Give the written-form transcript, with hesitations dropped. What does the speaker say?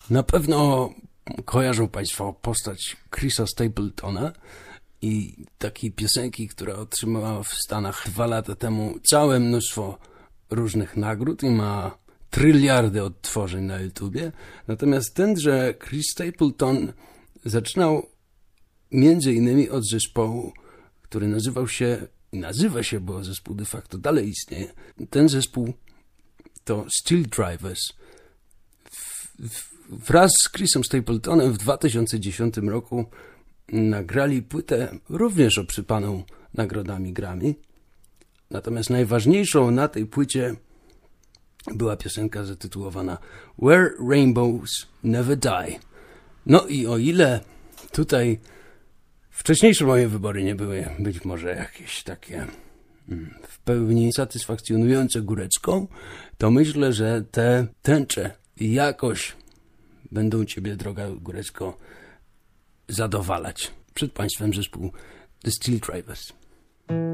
Na pewno kojarzą Państwo postać Chrisa Stapletona i takiej piosenki, która otrzymała w Stanach 2 lata temu całe mnóstwo różnych nagród i ma tryliardy odtworzeń na YouTubie. Natomiast tenże Chris Stapleton zaczynał między innymi od zespołu, który nazywa się, bo zespół de facto dalej istnieje. Ten zespół to Steel Drivers. Wraz z Chrisem Stapletonem w 2010 roku nagrali płytę również obsypaną nagrodami Grammy. Natomiast najważniejszą na tej płycie była piosenka zatytułowana Where Rainbows Never Die. No i o ile tutaj wcześniejsze moje wybory nie były być może jakieś takie w pełni satysfakcjonujące górecką, to myślę, że te tęcze jakoś będą Ciebie, droga górecko, zadowalać. Przed Państwem zespół The Steel Drivers.